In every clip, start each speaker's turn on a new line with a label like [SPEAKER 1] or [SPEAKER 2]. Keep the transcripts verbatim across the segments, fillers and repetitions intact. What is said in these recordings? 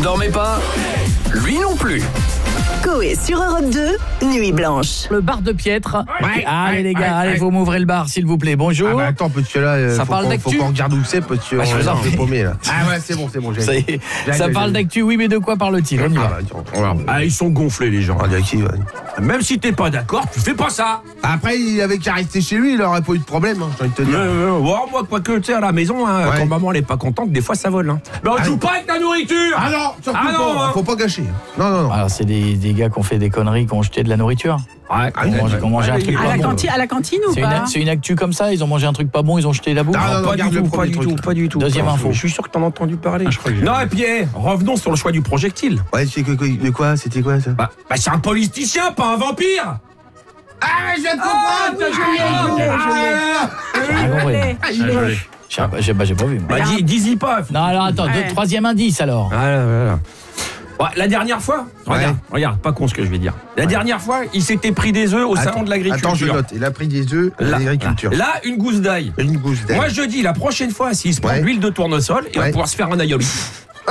[SPEAKER 1] dormez pas? Lui non plus.
[SPEAKER 2] Coé sur Europe deux, Nuit Blanche.
[SPEAKER 3] Le bar de Piètre.
[SPEAKER 4] Ouais,
[SPEAKER 3] allez
[SPEAKER 4] ouais,
[SPEAKER 3] les gars,
[SPEAKER 4] ouais,
[SPEAKER 3] allez,
[SPEAKER 4] ouais.
[SPEAKER 3] vous m'ouvrez le bar s'il vous plaît. Bonjour.
[SPEAKER 5] Ah bah attends, petit là, euh,
[SPEAKER 3] Ça
[SPEAKER 5] faut,
[SPEAKER 3] parle
[SPEAKER 5] qu'on,
[SPEAKER 3] d'actu.
[SPEAKER 5] faut qu'on regarde où c'est, petit.
[SPEAKER 3] Ah, je
[SPEAKER 5] on
[SPEAKER 3] vous en
[SPEAKER 5] est
[SPEAKER 3] prie.
[SPEAKER 5] paumé là. Ah ouais, c'est bon, c'est bon. J'ai...
[SPEAKER 3] Ça, y est,
[SPEAKER 5] J'ai-
[SPEAKER 3] ça
[SPEAKER 5] j'ai-
[SPEAKER 3] parle
[SPEAKER 5] j'ai-
[SPEAKER 3] d'actu, oui, mais de quoi parle-t-il? On y
[SPEAKER 5] Ah
[SPEAKER 3] va.
[SPEAKER 5] bah, tiens, on va.
[SPEAKER 4] Ah, ils sont gonflés, les gens.
[SPEAKER 5] On dirait qui, ouais.
[SPEAKER 4] Même si t'es pas d'accord, tu fais pas ça.
[SPEAKER 5] Après, il avait qu'à rester chez lui, il aurait pas eu de problème, hein, j'ai envie de te dire.
[SPEAKER 4] Euh, euh, oh, moi, quoi que tu sais, à la maison, hein,
[SPEAKER 5] Ouais.
[SPEAKER 4] quand maman elle est pas contente, des fois ça vole. Hein. Mais on
[SPEAKER 5] Ah,
[SPEAKER 4] joue
[SPEAKER 5] oui.
[SPEAKER 4] pas avec ta nourriture.
[SPEAKER 5] Ah non, surtout
[SPEAKER 4] Ah non,
[SPEAKER 5] pas,
[SPEAKER 4] hein.
[SPEAKER 5] faut pas gâcher. Non, non, non.
[SPEAKER 3] Alors c'est des, des gars qui ont fait des conneries, qui ont jeté de la nourriture.
[SPEAKER 4] Ouais,
[SPEAKER 3] Qui ont mangé, qui ont mangé un truc
[SPEAKER 6] À
[SPEAKER 3] pas
[SPEAKER 6] la,
[SPEAKER 3] bon.
[SPEAKER 6] cantine, à la cantine ou
[SPEAKER 3] C'est une,
[SPEAKER 6] pas
[SPEAKER 3] c'est une actu comme ça, ils ont mangé un truc pas bon, ils ont jeté la bouffe.
[SPEAKER 5] Ah, non, non,
[SPEAKER 4] pas du
[SPEAKER 5] regarde le
[SPEAKER 4] tout, pas
[SPEAKER 5] premier
[SPEAKER 4] du
[SPEAKER 5] truc.
[SPEAKER 4] tout, pas du tout.
[SPEAKER 3] Deuxième
[SPEAKER 4] Pas-
[SPEAKER 3] info.
[SPEAKER 4] Je suis sûr que t'en as entendu parler.
[SPEAKER 7] Ah, je crois que j'ai-
[SPEAKER 4] Non, et puis, eh, revenons sur le choix du projectile.
[SPEAKER 5] Ouais, c'est quoi, quoi, de quoi, c'était quoi ça?
[SPEAKER 4] Bah, bah, c'est un politicien, pas un vampire.
[SPEAKER 5] Ah, je viens de
[SPEAKER 4] Ah,
[SPEAKER 5] comprendre.
[SPEAKER 4] je l'ai, je l'ai, je l'ai.
[SPEAKER 3] J'ai rien compris.
[SPEAKER 5] Ah, il
[SPEAKER 7] Ah,
[SPEAKER 5] est-
[SPEAKER 7] je l'ai.
[SPEAKER 3] J'ai bah, j'ai- bah, j'ai pas vu. moi.
[SPEAKER 4] Bah, dis- dis-y pas.
[SPEAKER 3] Non, alors attends,
[SPEAKER 6] Ouais.
[SPEAKER 3] deux- troisième indice alors.
[SPEAKER 4] Voilà, voilà. Ouais, la dernière fois,
[SPEAKER 5] Ouais.
[SPEAKER 4] regarde, regarde, pas con ce que je vais dire. La dernière fois, il s'était pris des œufs au
[SPEAKER 5] Attends,
[SPEAKER 4] salon de l'agriculture.
[SPEAKER 5] Attends, je note. Il a pris des œufs à
[SPEAKER 4] Là,
[SPEAKER 5] l'agriculture.
[SPEAKER 4] Là, une gousse d'ail.
[SPEAKER 5] Une gousse d'ail.
[SPEAKER 4] Moi, je dis, la prochaine fois, s'il se prend
[SPEAKER 5] Ouais.
[SPEAKER 4] de l'huile de tournesol, il va
[SPEAKER 5] Ouais.
[SPEAKER 4] pouvoir se faire un aioli. Ah,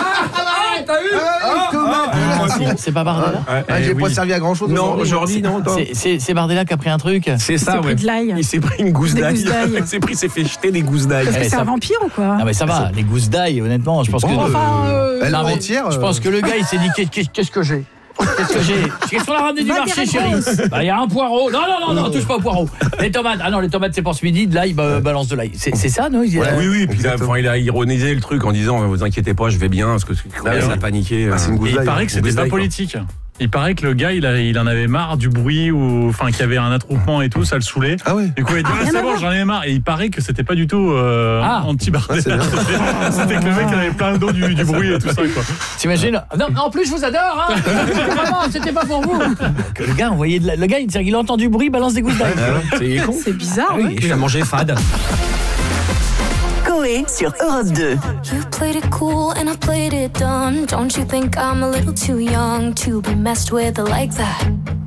[SPEAKER 4] t'as vu
[SPEAKER 5] Ah, Thomas.
[SPEAKER 3] Ah, c'est- c'est pas Bardella
[SPEAKER 5] Ah, j'ai
[SPEAKER 4] Eh
[SPEAKER 5] pas
[SPEAKER 4] oui.
[SPEAKER 5] servi à grand chose.
[SPEAKER 4] Non, aujourd'hui, non. toi.
[SPEAKER 3] C'est- C'est c'est Bardella qui a pris un truc.
[SPEAKER 4] C'est
[SPEAKER 6] s'est
[SPEAKER 4] ça,
[SPEAKER 6] pris
[SPEAKER 4] ouais.
[SPEAKER 6] de l'ail.
[SPEAKER 4] Il s'est pris une gousse
[SPEAKER 6] Des
[SPEAKER 4] d'ail.
[SPEAKER 6] gousses d'ail.
[SPEAKER 4] Il s'est pris, il s'est fait jeter des gousses d'ail.
[SPEAKER 3] Eh,
[SPEAKER 6] C'est
[SPEAKER 3] ça-
[SPEAKER 6] un vampire ou quoi?
[SPEAKER 3] Ah mais ça va, les gousses d'ail, honnêtement, je pense que...
[SPEAKER 5] Bon,
[SPEAKER 6] Enfin, euh,
[SPEAKER 5] Elle
[SPEAKER 3] Non, mais
[SPEAKER 5] entière.
[SPEAKER 3] Je pense que le gars il s'est dit qu'est- qu'est- qu'est-ce que j'ai Qu'est-ce que j'ai Qu'est-ce qu'on a ramené du
[SPEAKER 6] Va
[SPEAKER 3] marché,
[SPEAKER 6] dire
[SPEAKER 3] chérie?
[SPEAKER 6] grosse.
[SPEAKER 3] Bah il y a un poireau. Non non non non, touche pas au poireau. Les tomates. Ah non, les tomates c'est pour ce midi, de l'ail, bah, balance de l'ail. C'est c'est ça, non? Il-
[SPEAKER 4] Ouais, oui, oui, puis là,
[SPEAKER 5] Exactement.
[SPEAKER 4] enfin, il a ironisé le truc en disant, vous inquiétez pas, je vais bien, parce que
[SPEAKER 5] Ah,
[SPEAKER 4] il
[SPEAKER 5] ouais.
[SPEAKER 4] a paniqué.
[SPEAKER 5] Ah, c'est une
[SPEAKER 4] euh,
[SPEAKER 5] gousse
[SPEAKER 7] Et il
[SPEAKER 5] d'ail.
[SPEAKER 7] paraît que
[SPEAKER 4] Une
[SPEAKER 7] c'était
[SPEAKER 4] gousse
[SPEAKER 7] pas
[SPEAKER 4] d'ail, quoi.
[SPEAKER 7] politique. Il paraît que le gars, il, a, il en avait marre du bruit ou enfin qu'il y avait un attroupement et tout, ça le saoulait.
[SPEAKER 5] Ah ouais.
[SPEAKER 7] Du coup, il a dit
[SPEAKER 6] Ah,
[SPEAKER 7] ah,
[SPEAKER 6] rien
[SPEAKER 7] c'est
[SPEAKER 6] à
[SPEAKER 7] bon,
[SPEAKER 6] voir.
[SPEAKER 7] j'en ai marre. Et il paraît que c'était pas du tout euh,
[SPEAKER 3] Ah.
[SPEAKER 7] anti-Bardella.
[SPEAKER 5] Ah, c'est bien.
[SPEAKER 7] C'était- C'était que le mec il avait plein d'eau du, du bruit et tout ça, quoi.
[SPEAKER 3] T'imagines? Non, en plus je vous adore, hein. Vraiment, c'était pas pour vous. Que le gars, vous voyez, de la- le gars, il, il entend du bruit, balance des gousses d'ail.
[SPEAKER 4] C'est con.
[SPEAKER 6] c'est bizarre, ouais.
[SPEAKER 4] Il a mangé fade.
[SPEAKER 2] Coé sur Europe deux.
[SPEAKER 8] You played it cool and I played it dumb. Don't you think I'm a little too young to be messed with like that?